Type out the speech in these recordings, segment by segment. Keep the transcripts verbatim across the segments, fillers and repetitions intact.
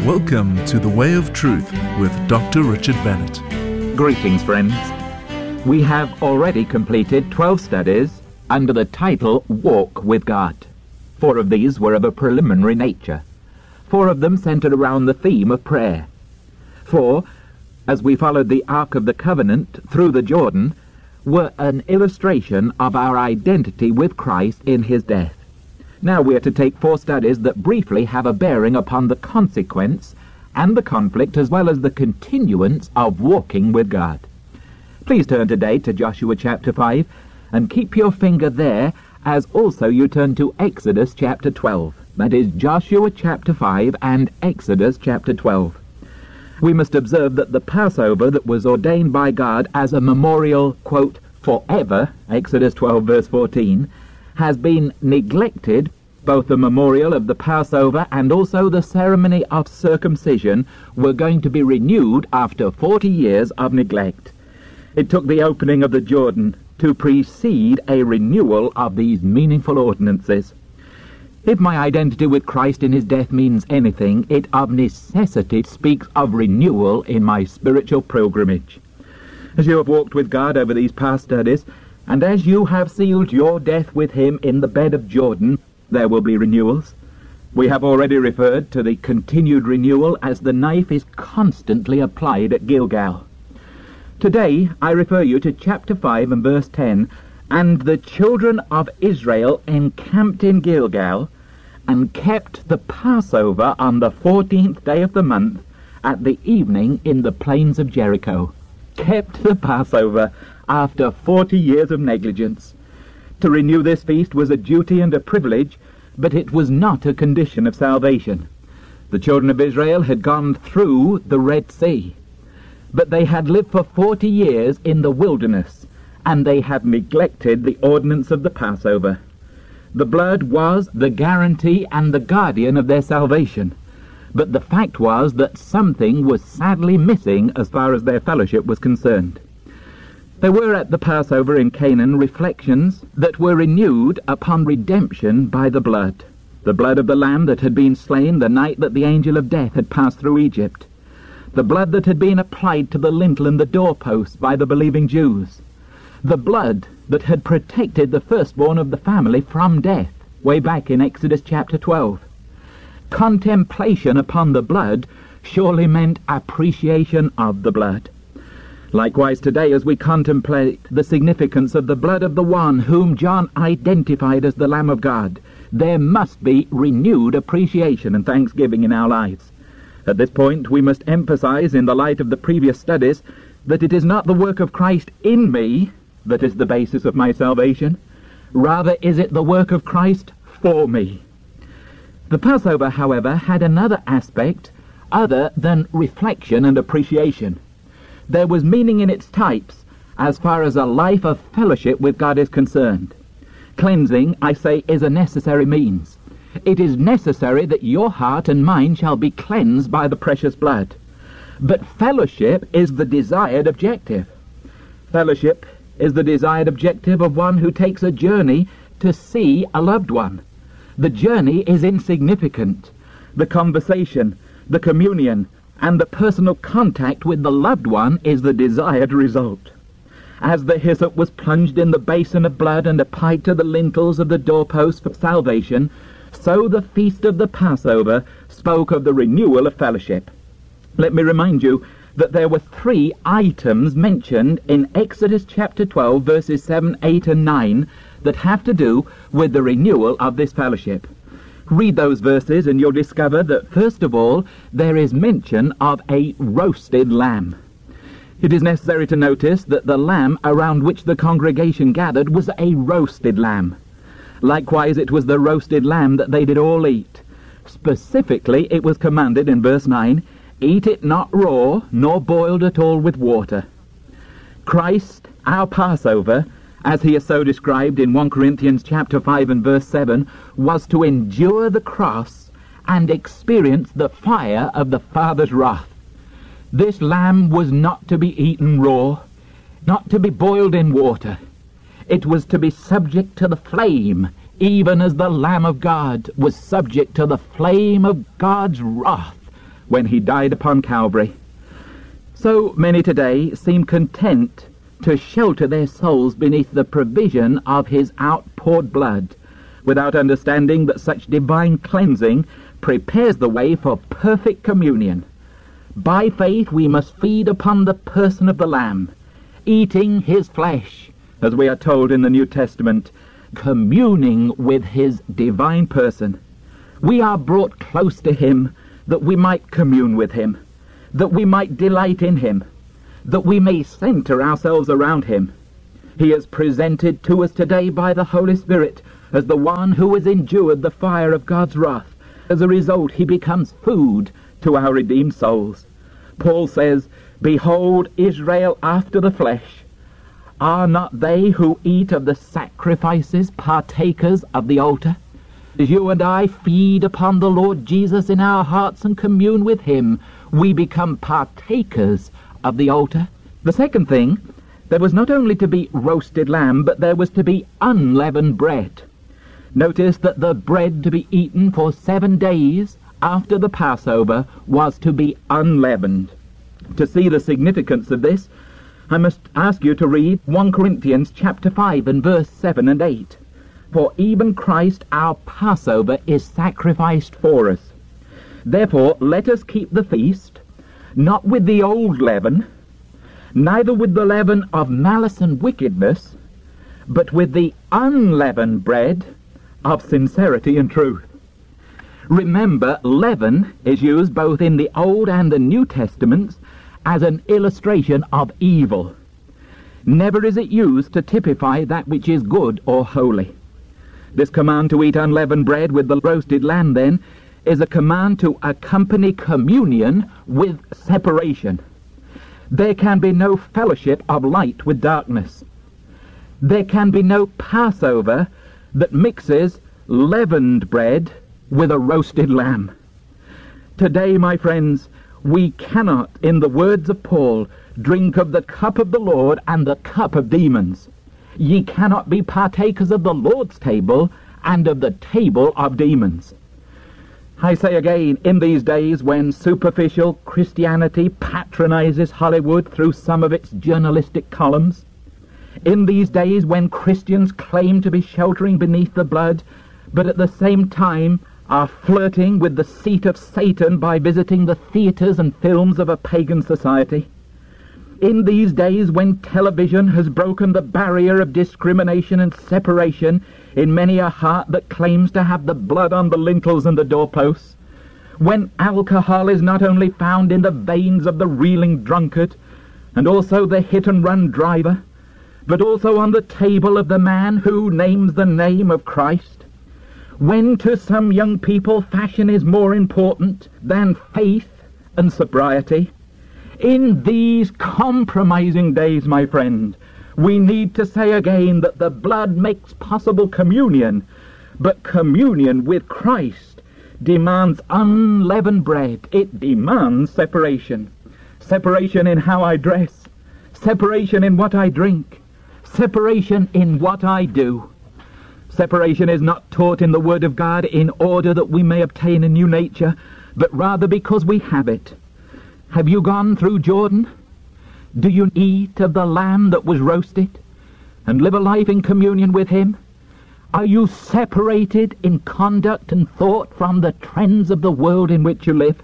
Welcome to The Way of Truth with Doctor Richard Bennett. Greetings, friends. We have already completed twelve studies under the title Walk with God. Four of these were of a preliminary nature. Four of them centered around the theme of prayer. Four, as we followed the Ark of the Covenant through the Jordan, were an illustration of our identity with Christ in his death. Now we are to take four studies that briefly have a bearing upon the consequence and the conflict as well as the continuance of walking with God. Please turn today to Joshua chapter five and keep your finger there as also you turn to Exodus chapter twelve. That is Joshua chapter five and Exodus chapter twelve. We must observe that the Passover that was ordained by God as a memorial, quote, forever, Exodus twelve verse fourteen, has been neglected. Both the memorial of the Passover and also the ceremony of circumcision were going to be renewed after forty years of neglect. It took the opening of the Jordan to precede a renewal of these meaningful ordinances. If my identity with Christ in his death means anything, it of necessity speaks of renewal in my spiritual pilgrimage. As you have walked with God over these past studies, and as you have sealed your death with him in the bed of Jordan, there will be renewals. We have already referred to the continued renewal as the knife is constantly applied at Gilgal. Today I refer you to chapter five and verse ten. And the children of Israel encamped in Gilgal, and kept the Passover on the fourteenth day of the month, at the evening in the plains of Jericho. Kept the Passover after forty years of negligence. To renew this feast was a duty and a privilege, but it was not a condition of salvation. The children of Israel had gone through the Red Sea, but they had lived for forty years in the wilderness, and they had neglected the ordinance of the Passover. The blood was the guarantee and the guardian of their salvation, but the fact was that something was sadly missing as far as their fellowship was concerned. There were at the Passover in Canaan reflections that were renewed upon redemption by the blood, the blood of the lamb that had been slain the night that the angel of death had passed through Egypt, the blood that had been applied to the lintel and the doorposts by the believing Jews, the blood that had protected the firstborn of the family from death, way back in Exodus chapter twelve. Contemplation upon the blood surely meant appreciation of the blood. Likewise today, as we contemplate the significance of the blood of the one whom John identified as the Lamb of God, there must be renewed appreciation and thanksgiving in our lives. At this point, we must emphasize, in the light of the previous studies, that it is not the work of Christ in me that is the basis of my salvation. Rather is it the work of Christ for me. The Passover, however, had another aspect other than reflection and appreciation. There was meaning in its types as far as a life of fellowship with God is concerned. Cleansing, I say, is a necessary means. It is necessary that your heart and mind shall be cleansed by the precious blood. But fellowship is the desired objective. Fellowship is the desired objective of one who takes a journey to see a loved one. The journey is insignificant. The conversation, the communion, and the personal contact with the loved one is the desired result. As the hyssop was plunged in the basin of blood and applied to the lintels of the doorposts for salvation, so the feast of the Passover spoke of the renewal of fellowship. Let me remind you that there were three items mentioned in Exodus chapter twelve, verses seven, eight, and nine, that have to do with the renewal of this fellowship. Read those verses and you'll discover that, first of all, there is mention of a roasted lamb. It is necessary to notice that the lamb around which the congregation gathered was a roasted lamb. Likewise, it was the roasted lamb that they did all eat. Specifically, it was commanded in verse nine, "Eat it not raw, nor boiled at all with water." Christ, our Passover, as he is so described in First Corinthians chapter five and verse seven, was to endure the cross and experience the fire of the Father's wrath. This lamb was not to be eaten raw, not to be boiled in water. It was to be subject to the flame, even as the Lamb of God was subject to the flame of God's wrath when he died upon Calvary. So many today seem content to shelter their souls beneath the provision of his outpoured blood, without understanding that such divine cleansing prepares the way for perfect communion. By faith we must feed upon the person of the Lamb, eating his flesh, as we are told in the New Testament, communing with his divine person. We are brought close to him that we might commune with him, that we might delight in him, that we may center ourselves around him. He is presented to us today by the Holy Spirit as the one who has endured the fire of God's wrath. As a result, he becomes food to our redeemed souls. Paul says, "Behold, Israel after the flesh. Are not they who eat of the sacrifices partakers of the altar?" As you and I feed upon the Lord Jesus in our hearts and commune with him, we become partakers of the altar. The second thing, there was not only to be roasted lamb, but there was to be unleavened bread. Notice that the bread to be eaten for seven days after the Passover was to be unleavened. To see the significance of this, I must ask you to read First Corinthians chapter five and verse seven and eight. For even Christ our Passover is sacrificed for us. Therefore let us keep the feast, not with the old leaven, neither with the leaven of malice and wickedness, but with the unleavened bread of sincerity and truth. Remember, leaven is used both in the Old and the New Testaments as an illustration of evil. Never is it used to typify that which is good or holy. This command to eat unleavened bread with the roasted lamb, then, is a command to accompany communion with separation. There can be no fellowship of light with darkness. There can be no Passover that mixes leavened bread with a roasted lamb. Today, my friends, we cannot, in the words of Paul, drink of the cup of the Lord and the cup of demons. Ye cannot be partakers of the Lord's table and of the table of demons. I say again, in these days when superficial Christianity patronizes Hollywood through some of its journalistic columns, in these days when Christians claim to be sheltering beneath the blood, but at the same time are flirting with the seat of Satan by visiting the theaters and films of a pagan society, in these days when television has broken the barrier of discrimination and separation in many a heart that claims to have the blood on the lintels and the doorposts, when alcohol is not only found in the veins of the reeling drunkard and also the hit-and-run driver, but also on the table of the man who names the name of Christ, when to some young people fashion is more important than faith and sobriety, in these compromising days, my friend, we need to say again that the blood makes possible communion, but communion with Christ demands unleavened bread. It demands separation. Separation in how I dress, separation in what I drink, separation in what I do. Separation is not taught in the Word of God in order that we may obtain a new nature, but rather because we have it. Have you gone through Jordan? Do you eat of the lamb that was roasted and live a life in communion with him? Are you separated in conduct and thought from the trends of the world in which you live?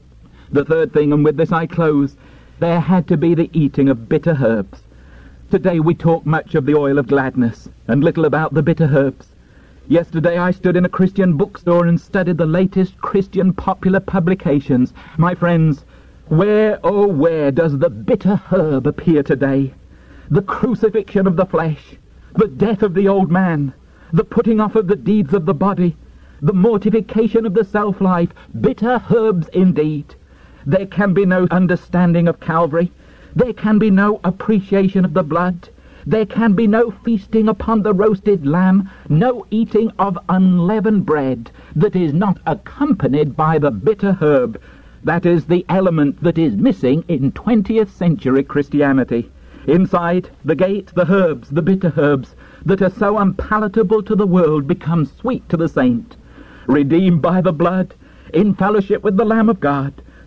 The third thing, and with this I close, there had to be the eating of bitter herbs. Today we talk much of the oil of gladness and little about the bitter herbs. Yesterday I stood in a Christian bookstore and studied the latest Christian popular publications. My friends, where, oh where, does the bitter herb appear today? The crucifixion of the flesh, the death of the old man, the putting off of the deeds of the body, the mortification of the self-life, bitter herbs indeed. There can be no understanding of Calvary. There can be no appreciation of the blood. There can be no feasting upon the roasted lamb, no eating of unleavened bread that is not accompanied by the bitter herb. That is the element that is missing in twentieth century Christianity. Inside the gate, the herbs, the bitter herbs, that are so unpalatable to the world become sweet to the saint. Redeemed by the blood, in fellowship with the Lamb of God,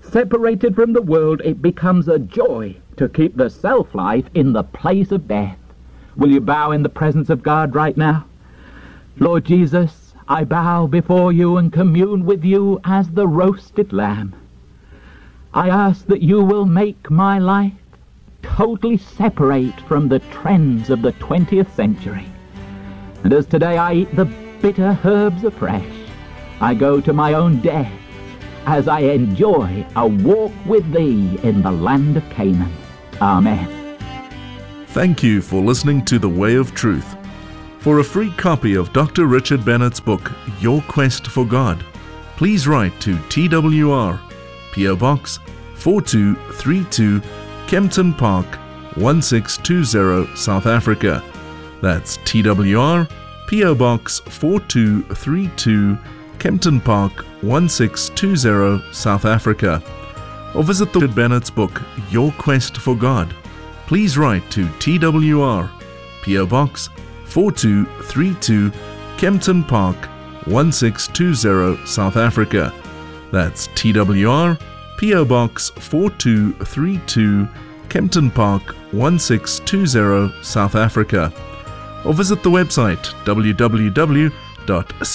Separated from the world, it becomes a joy to keep the self-life in the place of death. Will you bow in the presence of God right now? Lord Jesus, I bow before you and commune with you as the roasted lamb. I ask that you will make my life totally separate from the trends of the twentieth century. And as today I eat the bitter herbs afresh, I go to my own death as I enjoy a walk with thee in the land of Canaan. Amen. Thank you for listening to The Way of Truth. For a free copy of Doctor Richard Bennett's book, Your Quest for God, please write to T W R, P O Box four two three two, Kempton Park, one six two zero, South Africa. That's T W R, P O Box four two three two, Kempton Park, one six two zero, South Africa. Or visit the Richard Bennett's book, Your Quest for God. Please write to T W R, P O Box four two three two, Kempton Park, one six two zero, South Africa. That's T W R, P O Box four two three two, Kempton Park, one six two zero, South Africa. Or visit the website w w w dot